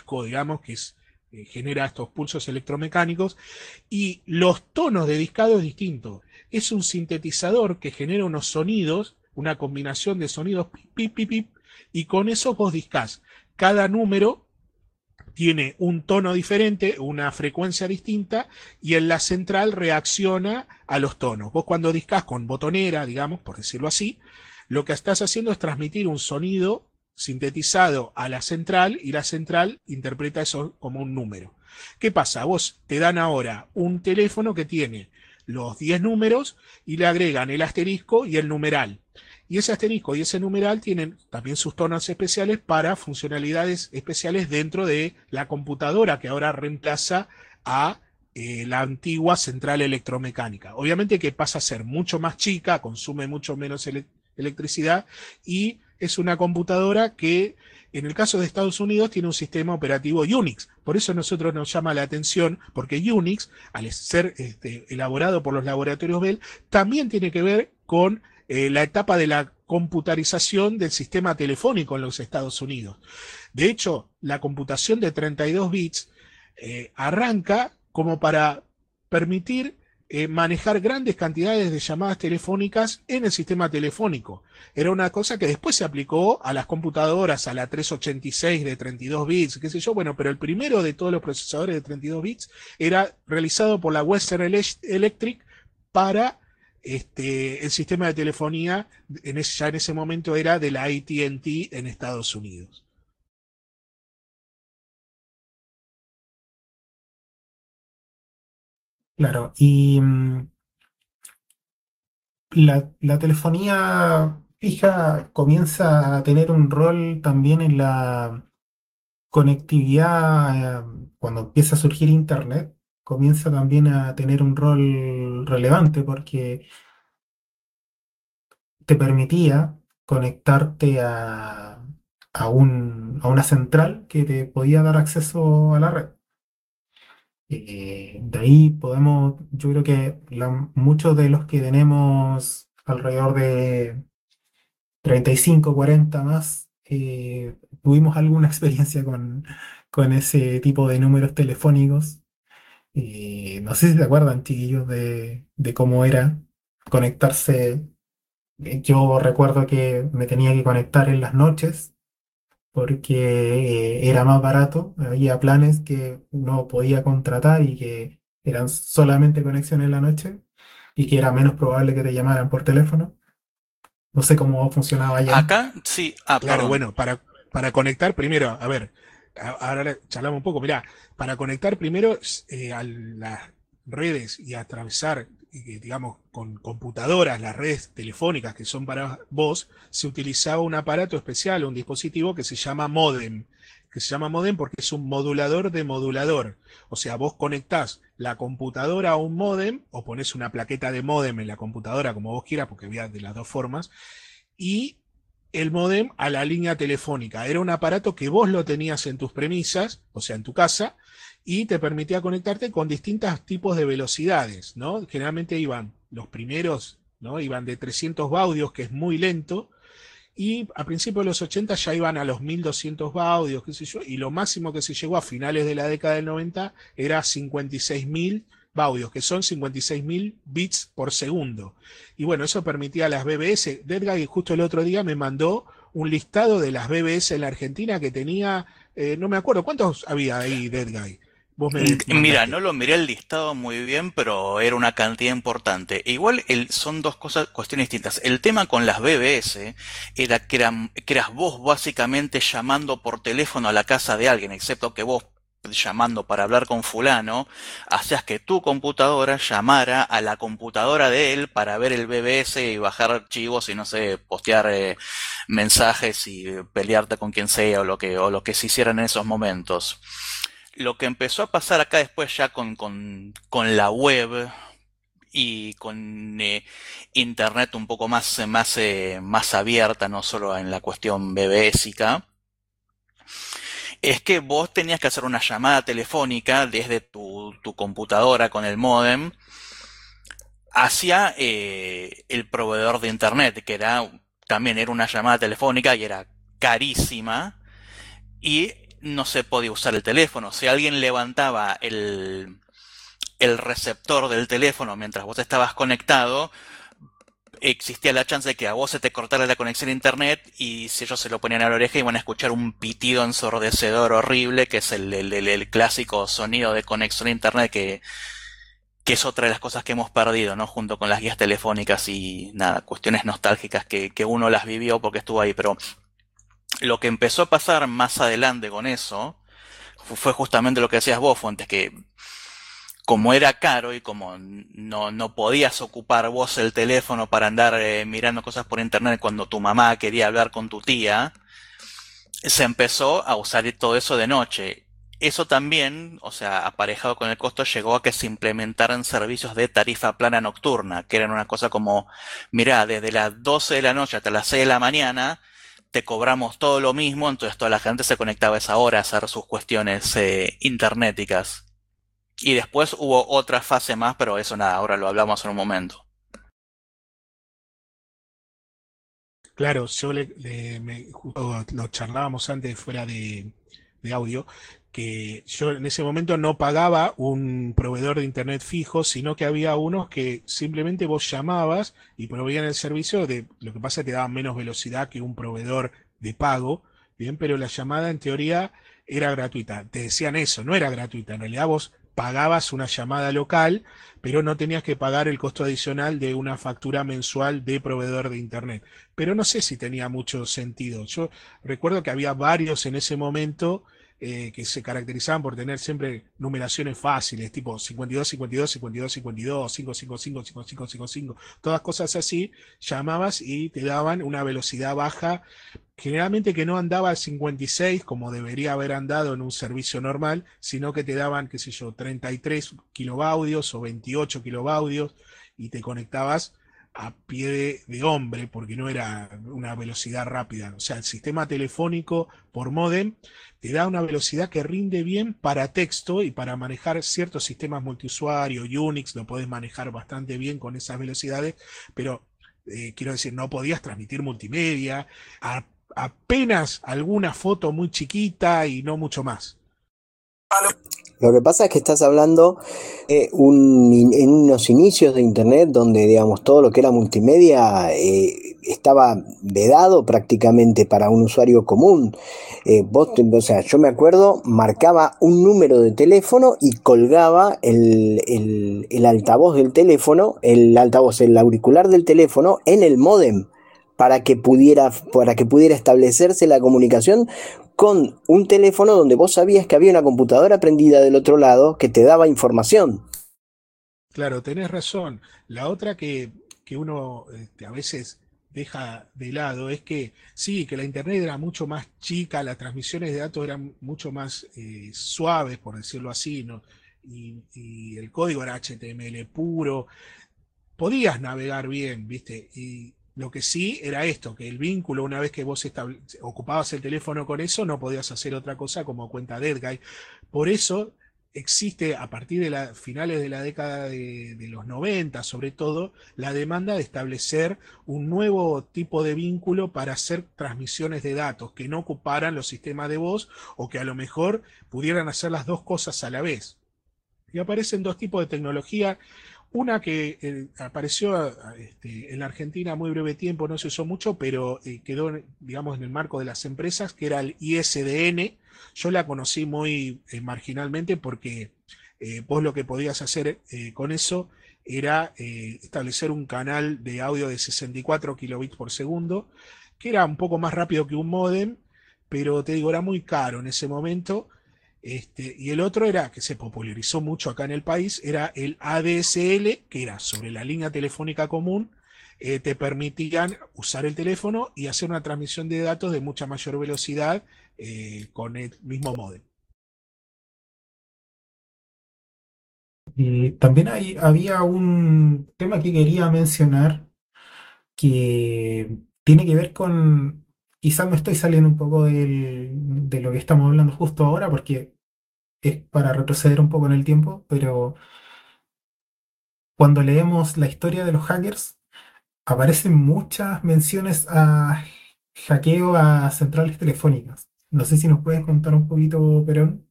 disco, digamos, genera estos pulsos electromecánicos, y los tonos de discado es distinto. Es un sintetizador que genera unos sonidos, una combinación de sonidos pip, pip, pip, pip, y con eso vos discás. Cada número tiene un tono diferente, una frecuencia distinta, y en la central reacciona a los tonos. Vos cuando discás con botonera, digamos, por decirlo así, lo que estás haciendo es transmitir un sonido sintetizado a la central y la central interpreta eso como un número. ¿Qué pasa? Vos te dan ahora un teléfono que tiene los 10 números y le agregan el asterisco y el numeral. Y ese asterisco y ese numeral tienen también sus tonos especiales para funcionalidades especiales dentro de la computadora que ahora reemplaza a la antigua central electromecánica. Obviamente que pasa a ser mucho más chica, consume mucho menos electricidad y es una computadora que en el caso de Estados Unidos tiene un sistema operativo Unix. Por eso a nosotros nos llama la atención, porque Unix, al ser elaborado por los laboratorios Bell, también tiene que ver con la etapa de la computarización del sistema telefónico en los Estados Unidos. De hecho, la computación de 32 bits arranca como para permitir manejar grandes cantidades de llamadas telefónicas en el sistema telefónico. Era una cosa que después se aplicó a las computadoras, a la 386 de 32 bits, qué sé yo, bueno, pero el primero de todos los procesadores de 32 bits era realizado por la Western Electric para el sistema de telefonía, ya en ese momento era de la AT&T en Estados Unidos. Claro, y la telefonía fija comienza a tener un rol también en la conectividad, cuando empieza a surgir Internet, comienza también a tener un rol relevante porque te permitía conectarte a una central que te podía dar acceso a la red. De ahí podemos, yo creo que muchos de los que tenemos alrededor de 35 40 más, tuvimos alguna experiencia con ese tipo de números telefónicos. No sé si se acuerdan, chiquillos, de cómo era conectarse. Yo recuerdo que me tenía que conectar en las noches porque era más barato. Había planes que uno podía contratar y que eran solamente conexión en la noche y que era menos probable que te llamaran por teléfono. No sé cómo funcionaba allá. Acá, sí, Claro, perdón. bueno, para conectar primero, a ver, ahora charlamos un poco, mirá, para conectar primero a las redes y atravesar, digamos, con computadoras, las redes telefónicas que son para voz, se utilizaba un aparato especial, un dispositivo que se llama modem, que se llama modem porque es un modulador de modulador. O sea, vos conectás la computadora a un modem o pones una plaqueta de modem en la computadora como vos quieras, porque había de las dos formas, y el modem a la línea telefónica. Era un aparato que vos lo tenías en tus premisas, o sea, en tu casa, y te permitía conectarte con distintos tipos de velocidades, ¿no? Generalmente iban los primeros, ¿no? Iban de 300 baudios, que es muy lento, y a principios de los 80 ya iban a los 1200 baudios, qué sé yo, y lo máximo que se llegó a finales de la década del 90 era 56.000 baudios, que son 56.000 bits por segundo. Y bueno, eso permitía a las BBS. Deadguy justo el otro día me mandó un listado de las BBS en la Argentina que tenía, no me acuerdo, ¿cuántos había ahí, Deadguy? Vos me Mira, mandaste. no lo miré el listado muy bien, pero era una cantidad importante. E igual son dos cosas, cuestiones distintas. El tema con las BBS era que eras vos básicamente llamando por teléfono a la casa de alguien, excepto que vos llamando para hablar con fulano, hacías que tu computadora llamara a la computadora de él para ver el BBS y bajar archivos y no sé, postear mensajes y pelearte con quien sea o lo que se hiciera en esos momentos. Lo que empezó a pasar acá después ya con la web y con internet un poco más abierta, no solo en la cuestión bebésica, es que vos tenías que hacer una llamada telefónica desde tu computadora con el módem hacia el proveedor de internet, también era una llamada telefónica y era carísima. Y no se podía usar el teléfono. Si alguien levantaba el receptor del teléfono mientras vos estabas conectado, existía la chance de que a vos se te cortara la conexión a internet, y si ellos se lo ponían a la oreja iban a escuchar un pitido ensordecedor horrible, que es el clásico sonido de conexión a internet, que es otra de las cosas que hemos perdido, ¿no? Junto con las guías telefónicas y nada, cuestiones nostálgicas que uno las vivió porque estuvo ahí. Pero lo que empezó a pasar más adelante con eso fue justamente lo que decías vos, Fuentes, que como era caro y como no podías ocupar vos el teléfono para andar mirando cosas por internet cuando tu mamá quería hablar con tu tía, se empezó a usar todo eso de noche. Eso también, o sea, aparejado con el costo, llegó a que se implementaran servicios de tarifa plana nocturna, que eran una cosa como, mirá, desde las 12 de la noche hasta las 6 de la mañana, te cobramos todo lo mismo, entonces toda la gente se conectaba a esa hora a hacer sus cuestiones internéticas. Y después hubo otra fase más, pero eso nada, ahora lo hablamos en un momento. Claro, justo lo charlábamos antes fuera de audio, que yo en ese momento no pagaba un proveedor de internet fijo, sino que había unos que simplemente vos llamabas y proveían el servicio. Lo que pasa es que te daban menos velocidad que un proveedor de pago, bien, pero la llamada en teoría era gratuita. Te decían eso, no era gratuita, en realidad vos pagabas una llamada local, pero no tenías que pagar el costo adicional de una factura mensual de proveedor de internet. Pero no sé si tenía mucho sentido. Yo recuerdo que había varios en ese momento que se caracterizaban por tener siempre numeraciones fáciles, tipo 52, 52, 52, 52, 555, 5555, todas cosas así. Llamabas y te daban una velocidad baja, generalmente que no andaba a 56 como debería haber andado en un servicio normal, sino que te daban, qué sé yo, 33 kilobaudios o 28 kilobaudios, y te conectabas a pie de hombre, porque no era una velocidad rápida. O sea, el sistema telefónico por módem te da una velocidad que rinde bien para texto y para manejar ciertos sistemas multiusuario. Unix lo podés manejar bastante bien con esas velocidades, pero quiero decir, no podías transmitir multimedia, apenas alguna foto muy chiquita y no mucho más. Lo que pasa es que estás hablando en unos inicios de Internet donde, digamos, todo lo que era multimedia estaba vedado prácticamente para un usuario común. O sea, yo me acuerdo, marcaba un número de teléfono y colgaba el altavoz del teléfono, el auricular del teléfono en el módem para que pudiera establecerse la comunicación con un teléfono donde vos sabías que había una computadora prendida del otro lado que te daba información. Claro, tenés razón. La otra que uno a veces deja de lado es que sí, que la internet era mucho más chica, las transmisiones de datos eran mucho más suaves, por decirlo así, ¿no? Y el código era HTML puro, podías navegar bien, ¿viste? Y lo que sí era esto, que el vínculo, una vez que vos ocupabas el teléfono con eso, no podías hacer otra cosa como cuenta Deadguy. Por eso existe, a partir de las finales de la década de los 90, sobre todo, la demanda de establecer un nuevo tipo de vínculo para hacer transmisiones de datos que no ocuparan los sistemas de voz, o que a lo mejor pudieran hacer las dos cosas a la vez. Y aparecen dos tipos de tecnología. Una que apareció en la Argentina muy breve tiempo, no se usó mucho, pero quedó, digamos, en el marco de las empresas, que era el ISDN. Yo la conocí muy marginalmente, porque vos lo que podías hacer con eso era establecer un canal de audio de 64 kilobits por segundo, que era un poco más rápido que un módem, pero te digo, era muy caro en ese momento. Y el otro era, que se popularizó mucho acá en el país, era el ADSL, que era sobre la línea telefónica común. Te permitían usar el teléfono y hacer una transmisión de datos de mucha mayor velocidad con el mismo módem. Y también había un tema que quería mencionar que tiene que ver con, quizás me estoy saliendo un poco de lo que estamos hablando justo ahora, porque es para retroceder un poco en el tiempo, pero cuando leemos la historia de los hackers, aparecen muchas menciones a hackeo a centrales telefónicas. No sé si nos puedes contar un poquito, Perón.